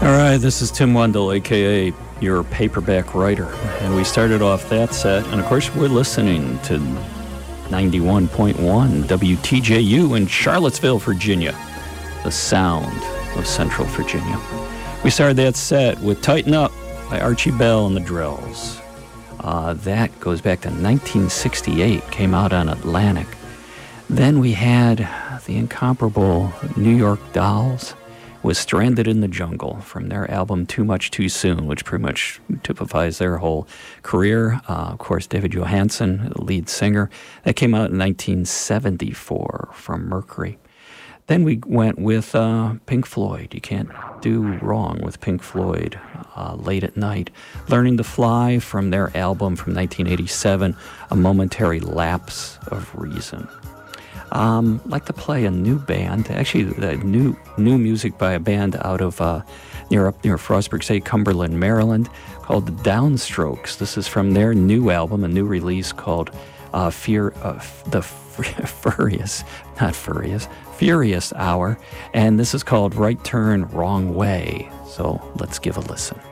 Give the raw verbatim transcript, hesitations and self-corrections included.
All right, this is Tim Wendell, a k a your paperback writer. And we started off that set, and of course we're listening to ninety-one point one W T J U in Charlottesville, Virginia, the sound of Central Virginia. We started that set with Tighten Up by Archie Bell and the Drills. Uh, that goes back to nineteen sixty-eight, came out on Atlantic. Then we had the incomparable New York Dolls with Stranded in the Jungle from their album Too Much Too Soon, which pretty much typifies their whole career. Uh, of course, David Johansen, the lead singer. That came out in nineteen seventy-four from Mercury. Then we went with uh, Pink Floyd. You can't do wrong with Pink Floyd. Uh, Late at Night. Learning to Fly from their album from nineteen eighty-seven, A Momentary Lapse of Reason. Um, like to play a new band, actually the new new music by a band out of uh, near up near Frostburg State, Cumberland, Maryland, called the Downstrokes. This is from their new album, a new release called uh, Fear uh, the Furious, not Furious, Furious Hour, and this is called Right Turn, Wrong Way. So let's give a listen.